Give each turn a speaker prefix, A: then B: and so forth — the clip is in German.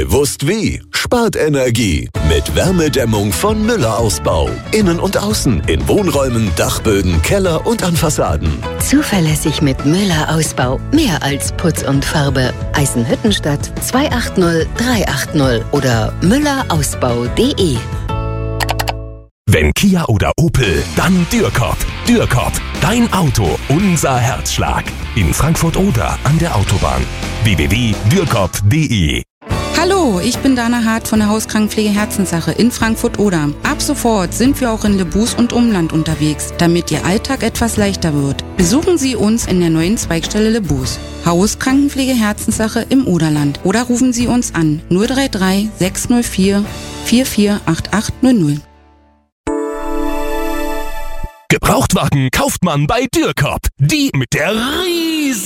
A: Bewusst wie? Spart Energie mit Wärmedämmung von Müller Ausbau. Innen und außen, in Wohnräumen, Dachböden, Keller und an Fassaden.
B: Zuverlässig mit Müller Ausbau. Mehr als Putz und Farbe. Eisenhüttenstadt 280 380 oder müllerausbau.de.
C: Wenn Kia oder Opel, dann Dürrkop. Dürrkop, dein Auto, unser Herzschlag. In Frankfurt-Oder an der Autobahn. www.dürrkop.de.
D: Hallo, ich bin Dana Hart von der Hauskrankenpflege Herzenssache in Frankfurt-Oder. Ab sofort sind wir auch in Lebus und Umland unterwegs, damit Ihr Alltag etwas leichter wird. Besuchen Sie uns in der neuen Zweigstelle Lebus. Hauskrankenpflege Herzenssache im Oderland. Oder rufen Sie uns an 033 604 448800.
C: Gebrauchtwagen kauft man bei Dürrkop. Die mit der riesen